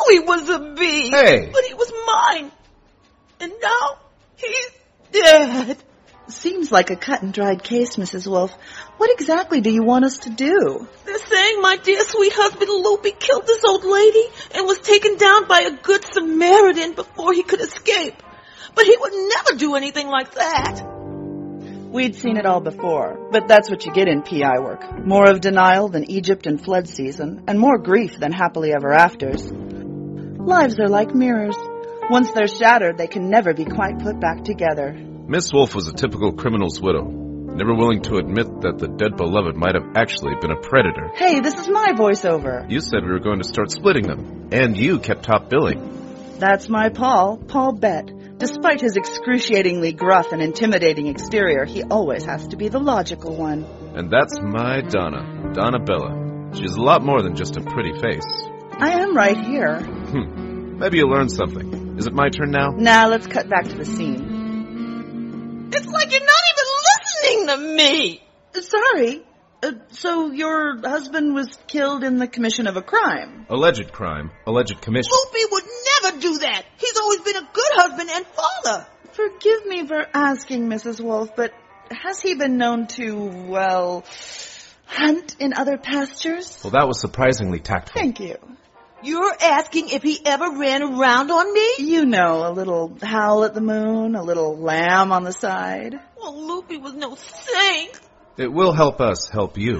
he was a beast. Hey. But he was mine. And now he's dead. Seems like a cut-and-dried case, Mrs. Wolf. What exactly do you want us to do? They're saying my dear sweet husband Loopy killed this old lady and was taken down by a good Samaritan before he could escape. But he would never do anything like that. We'd seen it all before, but that's what you get in PI work. More of denial than Egypt in flood season, and more grief than happily ever afters. Lives are like mirrors. Once they're shattered, they can never be quite put back together. Miss Wolf was a typical criminal's widow, never willing to admit that the dead beloved might have actually been a predator. Hey, this is my voiceover. You said we were going to start splitting them, and you kept top billing. That's my Paul Bett. Despite his excruciatingly gruff and intimidating exterior, he always has to be the logical one. And that's my Donna Bella. She's a lot more than just a pretty face. I am right here. Maybe you learned something. Is it my turn now? Now let's cut back to the scene. It's like you're not even listening to me. Sorry. So your husband was killed in the commission of a crime? Alleged crime. Alleged commission. Loopy would never do that. He's always been a good husband and father. Forgive me for asking, Mrs. Wolf, but has he been known to, well, hunt in other pastures? Well, that was surprisingly tactful. Thank you. You're asking if he ever ran around on me? You know, a little howl at the moon, a little lamb on the side. Well, Loopy was no saint. It will help us help you.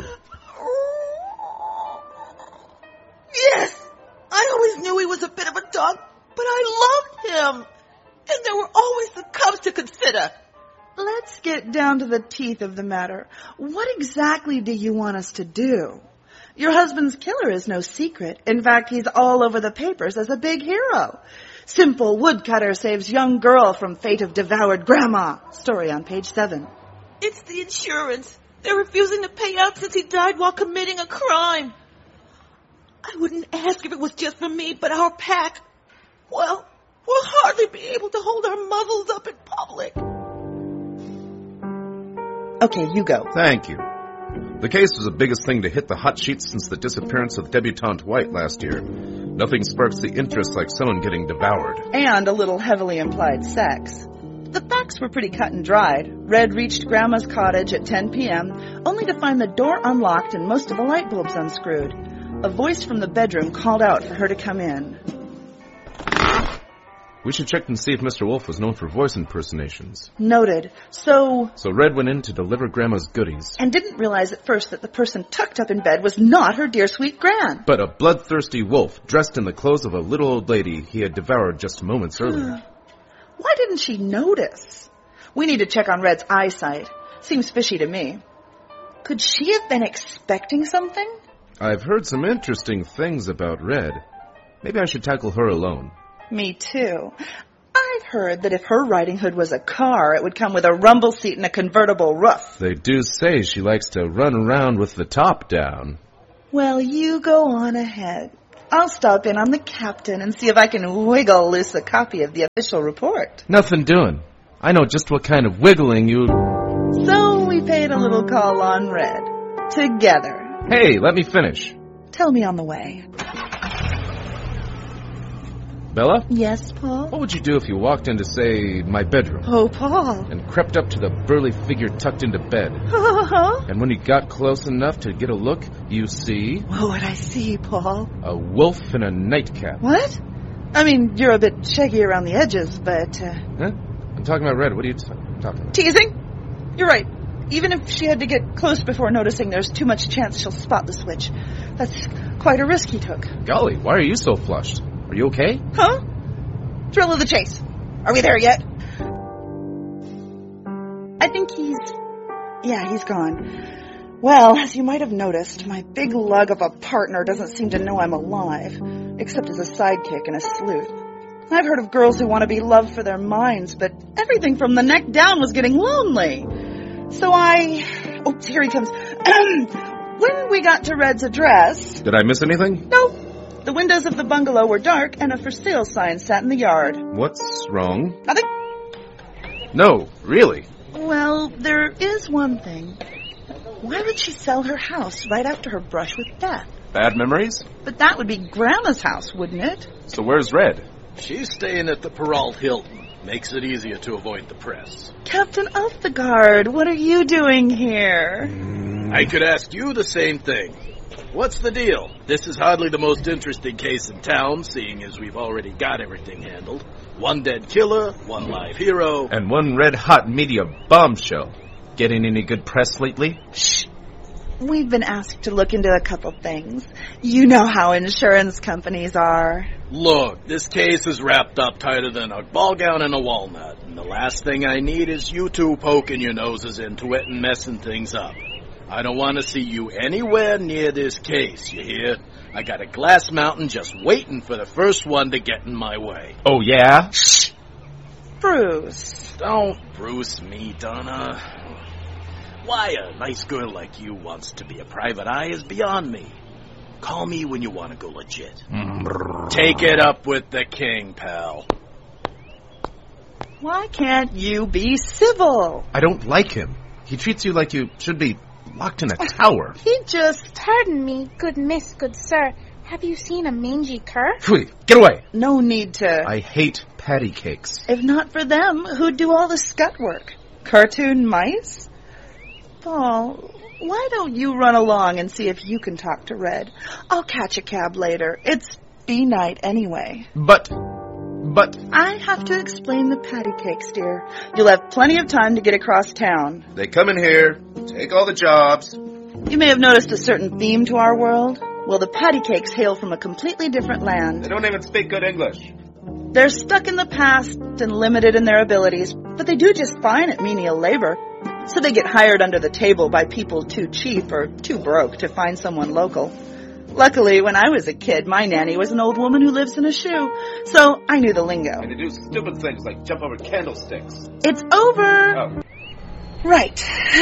Yes, I always knew he was a bit of a dog, but I loved him. And there were always the cubs to consider. Let's get down to the teeth of the matter. What exactly do you want us to do? Your husband's killer is no secret. In fact, he's all over the papers as a big hero. Simple woodcutter saves young girl from fate of devoured grandma. Story on page 7. It's the insurance. They're refusing to pay out since he died while committing a crime. I wouldn't ask if it was just for me, but our pack, well, we'll hardly be able to hold our muzzles up in public. Okay, you go. Thank you. The case was the biggest thing to hit the hot sheets since the disappearance of debutante White last year. Nothing sparks the interest like someone getting devoured. And a little heavily implied sex. The facts were pretty cut and dried. Red reached Grandma's cottage at 10 p.m., only to find the door unlocked and most of the light bulbs unscrewed. A voice from the bedroom called out for her to come in. We should check and see if Mr. Wolf was known for voice impersonations. Noted. So Red went in to deliver Grandma's goodies. And didn't realize at first that the person tucked up in bed was not her dear sweet Gran. But a bloodthirsty wolf dressed in the clothes of a little old lady he had devoured just moments earlier. Why didn't she notice? We need to check on Red's eyesight. Seems fishy to me. Could she have been expecting something? I've heard some interesting things about Red. Maybe I should tackle her alone. Me too. I've heard that if her riding hood was a car, it would come with a rumble seat and a convertible roof. They do say she likes to run around with the top down. Well, you go on ahead. I'll stop in on the captain and see if I can wiggle loose a copy of the official report. Nothing doing. I know just what kind of wiggling you... So we paid a little call on Red. Together. Hey, let me finish. Tell me on the way. Bella? Yes, Paul? What would you do if you walked into, say, my bedroom? Oh, Paul. And crept up to the burly figure tucked into bed? And when you got close enough to get a look, you see... What would I see, Paul? A wolf in a nightcap. What? I mean, you're a bit shaggy around the edges, but... Huh? I'm talking about Red. What are you talking about? Teasing? You're right. Even if she had to get close before noticing, there's too much chance she'll spot the switch. That's quite a risk he took. Golly, why are you so flushed? Are you okay? Huh? Thrill of the chase. Are we there yet? I think he's gone. Well, as you might have noticed, my big lug of a partner doesn't seem to know I'm alive, except as a sidekick and a sleuth. I've heard of girls who want to be loved for their minds, but everything from the neck down was getting lonely. So oh, here he comes. When we got to Red's address... Did I miss anything? No. The windows of the bungalow were dark, and a for sale sign sat in the yard. What's wrong? Nothing. No, really. Well, there is one thing. Why would she sell her house right after her brush with death? Bad memories? But that would be Grandma's house, wouldn't it? So where's Red? She's staying at the Peralt Hilton. Makes it easier to avoid the press. Captain of the Guard, what are you doing here? I could ask you the same thing. What's the deal? This is hardly the most interesting case in town, seeing as we've already got everything handled. One dead killer, one live hero. And one red-hot media bombshell. Getting any good press lately? Shh. We've been asked to look into a couple things. You know how insurance companies are. Look, this case is wrapped up tighter than a ball gown and a walnut. And the last thing I need is you two poking your noses into it and messing things up. I don't want to see you anywhere near this case, you hear? I got a glass mountain just waiting for the first one to get in my way. Oh, yeah? Shh. Bruce. Don't Bruce me, Donna. Why a nice girl like you wants to be a private eye is beyond me. Call me when you want to go legit. Take it up with the king, pal. Why can't you be civil? I don't like him. He treats you like you should be locked in a tower. He just... Pardon me, good miss, good sir. Have you seen a mangy cur? Phew, get away. No need to... I hate patty cakes. If not for them, who'd do all the scut work? Cartoon mice? Paul, why don't you run along and see if you can talk to Red? I'll catch a cab later. It's bee night anyway. But... I have to explain the patty cakes, dear. You'll have plenty of time to get across town. They come in here, take all the jobs. You may have noticed a certain theme to our world. Well, the patty cakes hail from a completely different land. They don't even speak good English. They're stuck in the past and limited in their abilities, but they do just fine at menial labor. So they get hired under the table by people too cheap or too broke to find someone local. Luckily, when I was a kid, my nanny was an old woman who lives in a shoe, so I knew the lingo. And they do stupid things like jump over candlesticks. It's over! Oh. Right.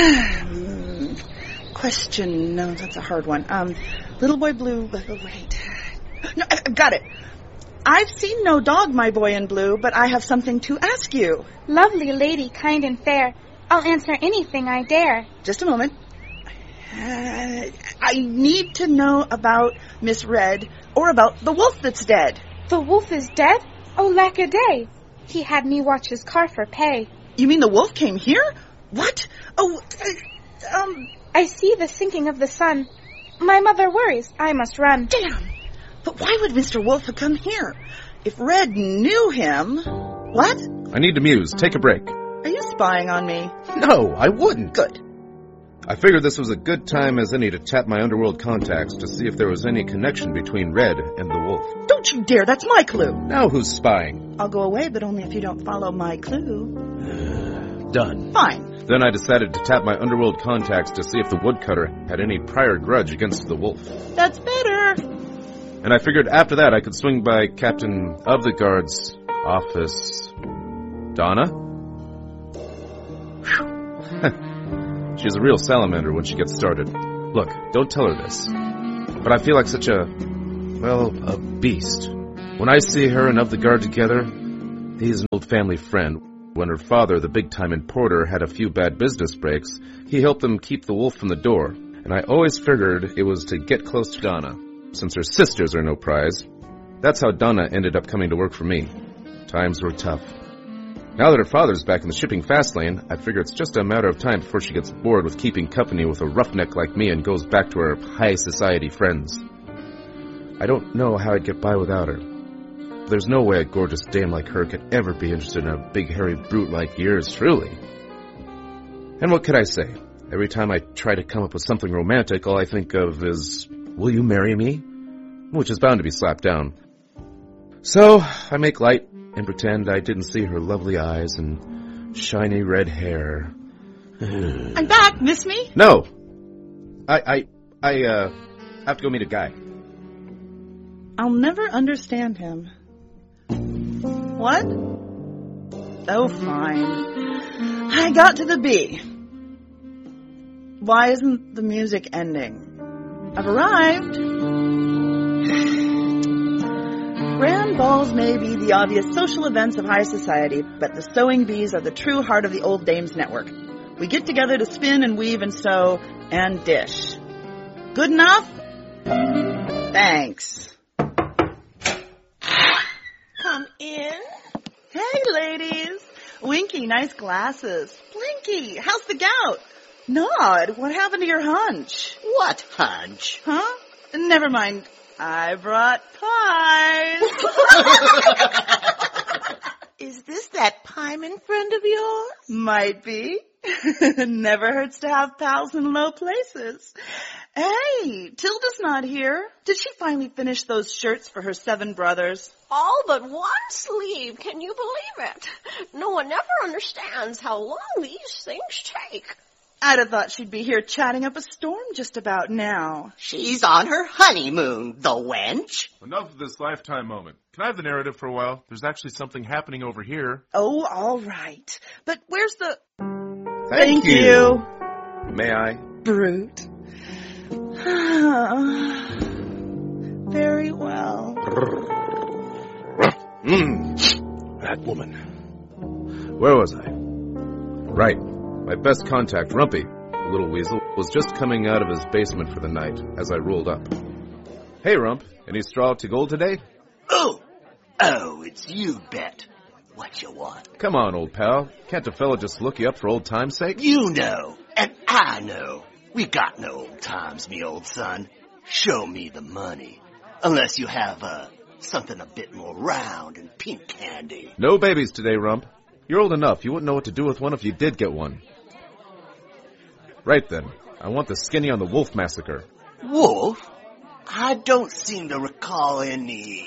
Question. No, that's a hard one. Little boy blue, wait. No, I've got it. I've seen no dog, my boy in blue, but I have something to ask you. Lovely lady, kind and fair. I'll answer anything I dare. Just a moment. I need to know about Miss Red, or about the wolf that's dead. The wolf is dead? Oh, lack a day. He had me watch his car for pay. You mean the wolf came here? What? Oh, I see the sinking of the sun. My mother worries. I must run. Damn! But why would Mr. Wolf have come here? If Red knew him... What? I need to muse. Take a break. Are you spying on me? No, I wouldn't. Good. I figured this was a good time as any to tap my underworld contacts to see if there was any connection between Red and the wolf. Don't you dare, that's my clue. Now who's spying? I'll go away, but only if you don't follow my clue. Done. Fine. Then I decided to tap my underworld contacts to see if the woodcutter had any prior grudge against the wolf. That's better. And I figured after that I could swing by Captain of the Guard's office. Donna? She's a real salamander when she gets started. Look, don't tell her this. But I feel like such a beast. When I see her and Of the Guard together, he's an old family friend. When her father, the big-time importer, had a few bad business breaks, he helped them keep the wolf from the door. And I always figured it was to get close to Donna, since her sisters are no prize. That's how Donna ended up coming to work for me. Times were tough. Now that her father's back in the shipping fast lane, I figure it's just a matter of time before she gets bored with keeping company with a roughneck like me and goes back to her high society friends. I don't know how I'd get by without her. There's no way a gorgeous dame like her could ever be interested in a big hairy brute like yours, truly. And what could I say? Every time I try to come up with something romantic, all I think of is, will you marry me? Which is bound to be slapped down. So, I make light and pretend I didn't see her lovely eyes and shiny red hair. I'm back. Miss me? No. I have to go meet a guy. I'll never understand him. What? Oh, fine. I got to the B. Why isn't the music ending? I've arrived. Grand balls may be the obvious social events of high society, but the sewing bees are the true heart of the Old Dames Network. We get together to spin and weave and sew and dish. Good enough? Thanks. Come in. Hey, ladies. Winky, nice glasses. Blinky, how's the gout? Nod, what happened to your hunch? What hunch? Huh? Never mind. I brought pies. Is this that Pyman friend of yours? Might be. Never hurts to have pals in low places. Hey, Tilda's not here. Did she finally finish those shirts for her 7 brothers? All but one sleeve. Can you believe it? No one ever understands how long these things take. I'd have thought she'd be here chatting up a storm just about now. She's on her honeymoon, the wench. Enough of this Lifetime moment. Can I have the narrative for a while? There's actually something happening over here. Oh, all right. But where's the... Thank you. May I? Brute. Very well. That woman. Where was I? Right. My best contact, Rumpy, the little weasel, was just coming out of his basement for the night as I rolled up. Hey, Rump, any straw to gold today? Oh, it's you, Bet. What you want? Come on, old pal. Can't a fella just look you up for old time's sake? You know, and I know. We got no old times, me old son. Show me the money. Unless you have, something a bit more round and pink candy. No babies today, Rump. You're old enough. You wouldn't know what to do with one if you did get one. Right then. I want the skinny on the wolf massacre. Wolf? I don't seem to recall any...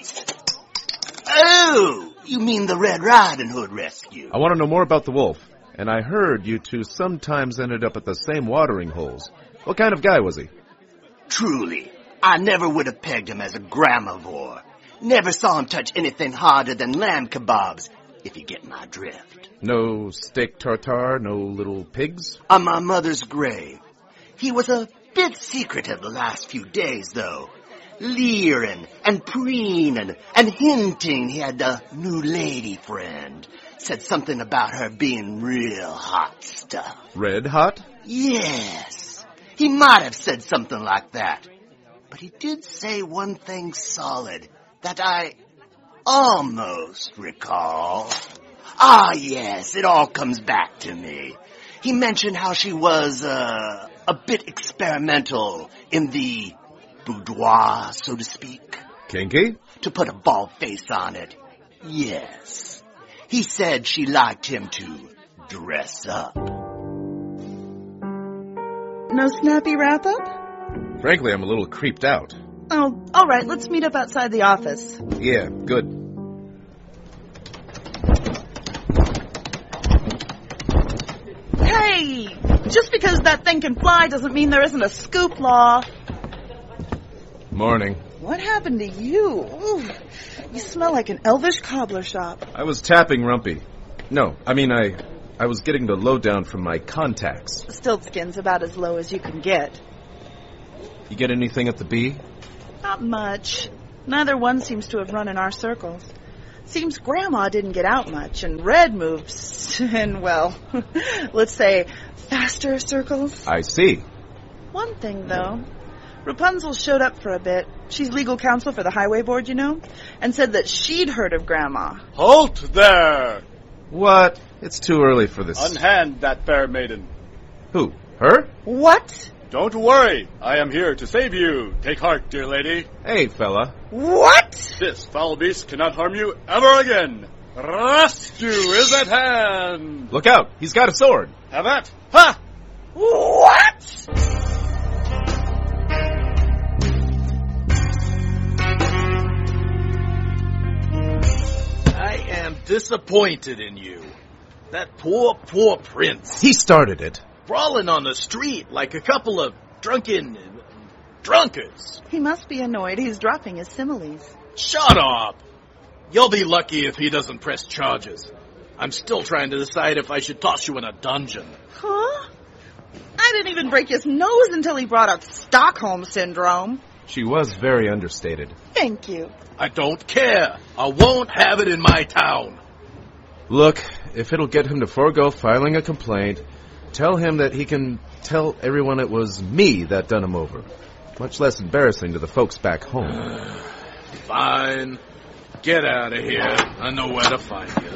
Oh, you mean the Red Riding Hood rescue? I want to know more about the wolf. And I heard you two sometimes ended up at the same watering holes. What kind of guy was he? Truly, I never would have pegged him as a gramivore. Never saw him touch anything harder than lamb kebabs, if you get my drift. No steak tartare, no little pigs? On my mother's grave. He was a bit secretive the last few days, though. Leering and preening and hinting he had a new lady friend. Said something about her being real hot stuff. Red hot? Yes. He might have said something like that. But he did say one thing solid that I almost recall. Ah, yes, it all comes back to me. He mentioned how she was, a bit experimental in the boudoir, so to speak. Kinky? To put a bald face on it, yes. He said she liked him to dress up. No snappy wrap-up? Frankly, I'm a little creeped out. Oh, all right, let's meet up outside the office. Yeah, good. Hey, just because that thing can fly doesn't mean there isn't a scoop law. Morning. What happened to you? Ooh, you smell like an elvish cobbler shop. I was tapping Rumpy. No, I mean, I was getting the lowdown from my contacts. Stiltskin's about as low as you can get. You get anything at the Bee? Not much. Neither one seems to have run in our circles. Seems Grandma didn't get out much, and Red moves in, well, let's say, faster circles. I see. One thing, though. Rapunzel showed up for a bit. She's legal counsel for the highway board, you know, and said that she'd heard of Grandma. Halt there! What? It's too early for this. Unhand that fair maiden. Who? Her? What? Don't worry, I am here to save you. Take heart, dear lady. Hey, fella. What? This foul beast cannot harm you ever again. Rescue is at hand. Look out, he's got a sword. Have at. Ha! What? I am disappointed in you. That poor prince. He started it. Brawling on the street like a couple of drunken drunkards. He must be annoyed he's dropping his similes. Shut up! You'll be lucky if he doesn't press charges. I'm still trying to decide if I should toss you in a dungeon. Huh? I didn't even break his nose until he brought up Stockholm Syndrome. She was very understated. Thank you. I don't care. I won't have it in my town. Look, if it'll get him to forego filing a complaint, tell him that he can tell everyone it was me that done him over. much less embarrassing to the folks back home. Fine. Get out of here. I know where to find you.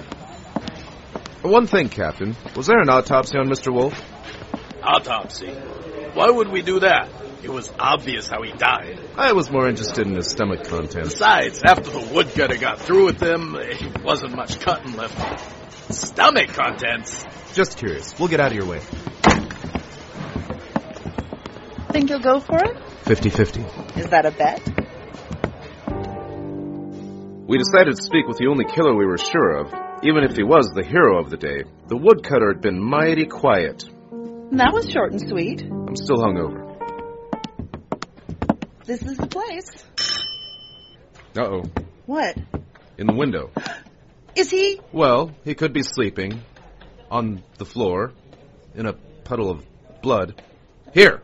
One thing, Captain. Was there an autopsy on Mr. Wolf? Autopsy? Why would we do that? It was obvious how he died. I was more interested in his stomach contents. Besides, after the woodcutter got through with him, there wasn't much cutting left. Stomach contents? Just curious. We'll get out of your way. Think you'll go for it? 50-50. Is that a bet? We decided to speak with the only killer we were sure of, even if he was the hero of the day. The woodcutter had been mighty quiet. That was short and sweet. I'm still hungover. This is the place. Uh-oh. What? In the window. Is he? Well, he could be sleeping. On the floor. In a puddle of blood. Here!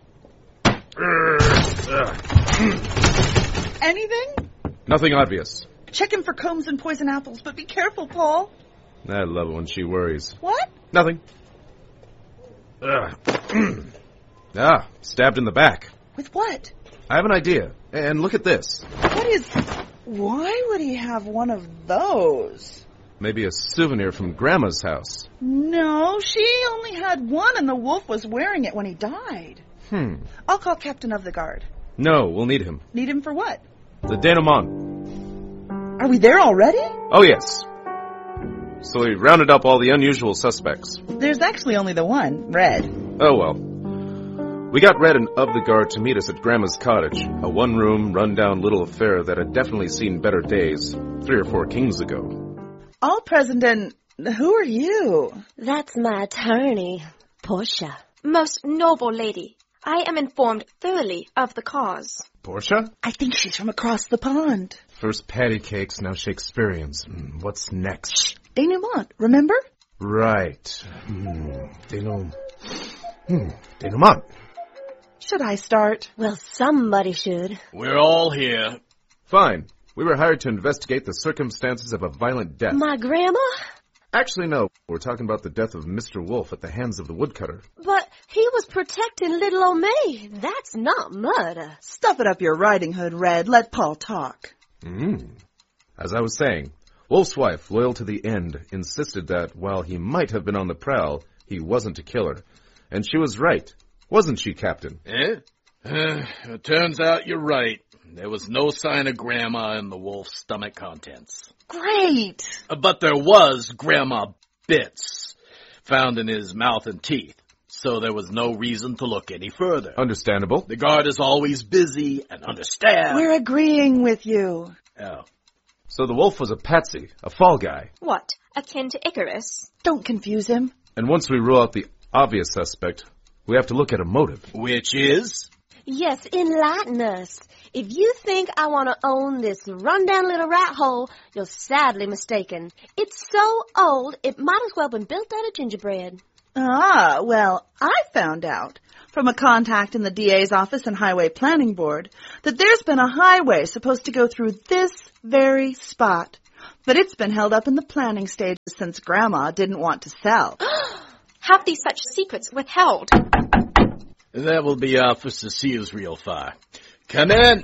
Anything? Nothing obvious. Check him for combs and poison apples, but be careful, Paul. I love it when she worries. What? Nothing. Stabbed in the back. With what? I have an idea. And look at this. Why would he have one of those? Maybe a souvenir from Grandma's house. No, she only had one and the wolf was wearing it when he died. I'll call Captain of the Guard. No, we'll need him. Need him for what? The denouement. Are we there already? Oh, yes. So we rounded up all the unusual suspects. There's actually only the one, Red. Oh, well. We got Red and of the Guard to meet us at Grandma's cottage, a one-room, run-down little affair that had definitely seen better days 3 or 4 kings ago. All present, and who are you? That's my attorney, Portia. Most noble lady, I am informed thoroughly of the cause. Portia? I think she's from across the pond. First patty cakes, now Shakespeareans. What's next? Denouement, remember? Right. Denouement. Should I start? Well, somebody should. We're all here. Fine. We were hired to investigate the circumstances of a violent death. My grandma? Actually, no. We're talking about the death of Mr. Wolf at the hands of the woodcutter. But he was protecting little old me. That's not murder. Stuff it up your riding hood, Red. Let Paul talk. As I was saying, Wolf's wife, loyal to the end, insisted that while he might have been on the prowl, he wasn't a killer. And she was right. Wasn't she, Captain? It turns out you're right. There was no sign of Grandma in the wolf's stomach contents. Great! But there was Grandma bits found in his mouth and teeth, so there was no reason to look any further. Understandable. The Guard is always busy and understaffed. We're agreeing with you. Oh. So the wolf was a patsy, a fall guy. What, akin to Icarus? Don't confuse him. And once we rule out the obvious suspect, we have to look at a motive. Which is? Yes, enlighten us. If you think I want to own this rundown little rat hole, you're sadly mistaken. It's so old, it might as well have been built out of gingerbread. Ah, well, I found out from a contact in the DA's office and Highway Planning Board that there's been a highway supposed to go through this very spot. But it's been held up in the planning stages since Grandma didn't want to sell. Have these such secrets withheld? That will be Officer Seal's real fire. Come in.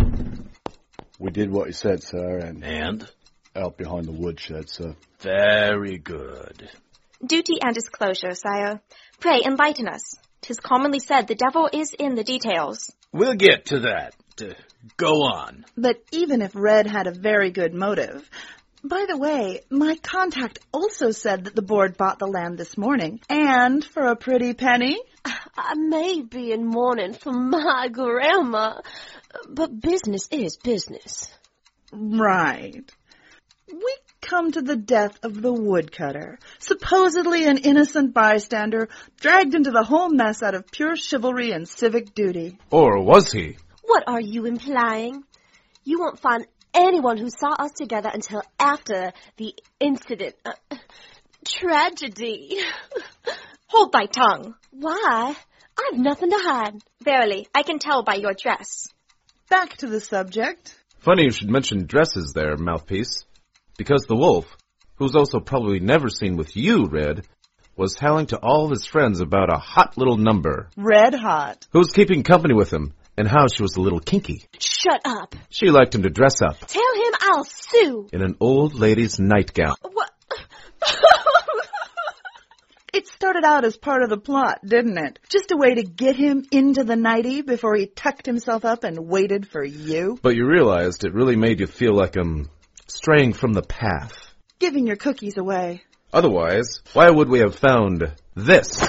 We did what he said, sir, And? Out behind the woodshed, sir. Very good. Duty and disclosure, sire. Pray enlighten us. 'Tis commonly said the devil is in the details. We'll get to that. Go on. But even if Red had a very good motive... By the way, my contact also said that the board bought the land this morning. And for a pretty penny. I may be in mourning for my grandma, but business is business. Right. We come to the death of the woodcutter, supposedly an innocent bystander, dragged into the whole mess out of pure chivalry and civic duty. Or was he? What are you implying? You won't find anyone who saw us together until after the incident. Tragedy. Hold thy tongue. Why? I've nothing to hide. Verily, I can tell by your dress. Back to the subject. Funny you should mention dresses there, mouthpiece. Because the wolf, who's also probably never seen with you, Red, was howling to all of his friends about a hot little number. Red hot. Who's keeping company with him, and how she was a little kinky. Shut up. She liked him to dress up Tell him I'll sue. in an old lady's nightgown. What? It started out as part of the plot, didn't it? Just a way to get him into the nightie before he tucked himself up and waited for you. But you realized it really made you feel like straying from the path. Giving your cookies away. Otherwise, why would we have found this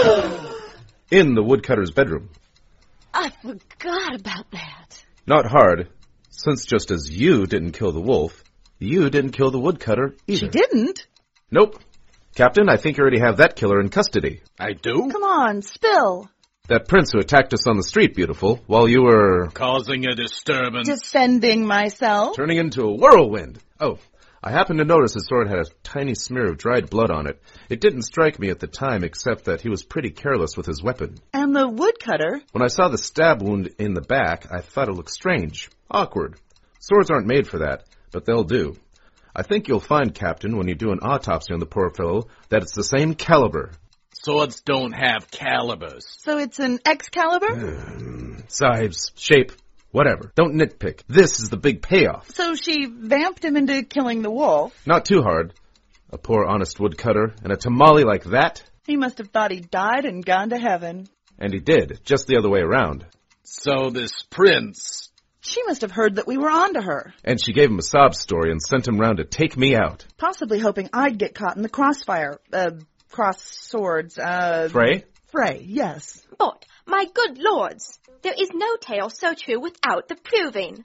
in the woodcutter's bedroom? I forgot about that. Not hard, since just as you didn't kill the wolf, you didn't kill the woodcutter either. She didn't? Nope. Captain, I think you already have that killer in custody. I do? Come on, spill. That prince who attacked us on the street, beautiful, while you were Causing a disturbance. Defending myself. turning into a whirlwind. Oh, I happened to notice his sword had a tiny smear of dried blood on it. It didn't strike me at the time, except that he was pretty careless with his weapon. And the woodcutter. When I saw the stab wound in the back, I thought it looked strange, awkward. Swords aren't made for that, but they'll do. I think you'll find, Captain, when you do an autopsy on the poor fellow, that it's the same caliber. Swords don't have calibers. So it's an Excalibur? Size, shape, whatever. Don't nitpick. This is the big payoff. So she vamped him into killing the wolf. Not too hard. A poor honest woodcutter, and a tamale like that? He must have thought he died and gone to heaven. And he did, just the other way around. So this prince... She must have heard that we were onto her. And she gave him a sob story and sent him round to take me out. Possibly hoping I'd get caught in the crossfire. Cross swords, Fray? Fray, yes. But, my good lords, there is no tale so true without the proving.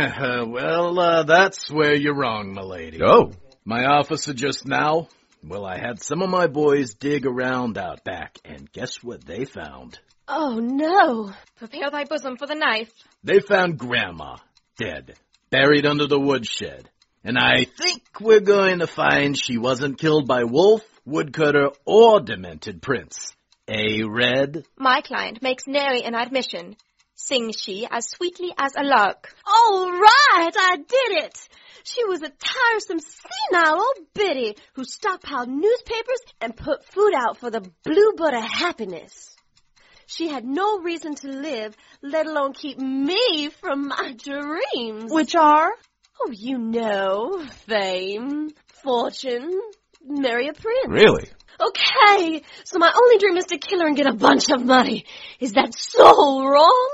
Well, that's where you're wrong, milady. Oh. My officer just now, well, I had some of my boys dig around out back, and guess what they found? Oh, no. Prepare thy bosom for the knife. They found Grandma, dead, buried under the woodshed. And I think we're going to find she wasn't killed by wolf, woodcutter, or demented prince. Red? My client makes nary an admission. Sings she as sweetly as a lark. All right, I did it. She was a tiresome, senile old biddy who stockpiled newspapers and put food out for the bluebird of happiness. She had no reason to live, let alone keep me from my dreams. Which are? Oh, you know, fame, fortune, marry a prince. Really? Okay, so my only dream is to kill her and get a bunch of money. Is that so wrong?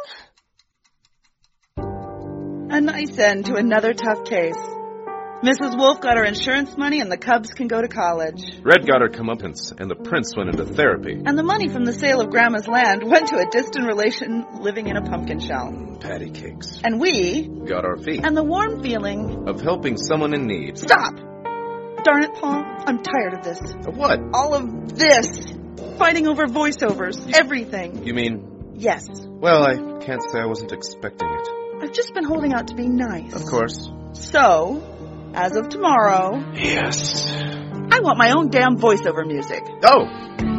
A nice end to another tough case. Mrs. Wolf got her insurance money and the Cubs can go to college. Red got her comeuppance, and the prince went into therapy. And the money from the sale of Grandma's land went to a distant relation living in a pumpkin shell. Patty cakes. And we Got our feet. and the warm feeling. Of helping someone in need. Stop! Darn it, Paul. I'm tired of this. Of what? All of this. Fighting over voiceovers. Everything. You mean? Yes. Well, I can't say I wasn't expecting it. I've just been holding out to be nice. Of course. So, as of tomorrow, Yes. I want my own damn voiceover music. Oh!